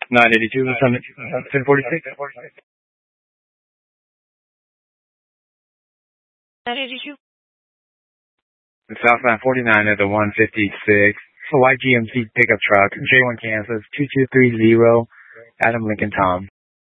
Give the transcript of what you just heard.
982, 1046. 982. Southbound 49 at the 156. White GMC pickup truck, J1 Kansas, 2230, Adam Lincoln Tom.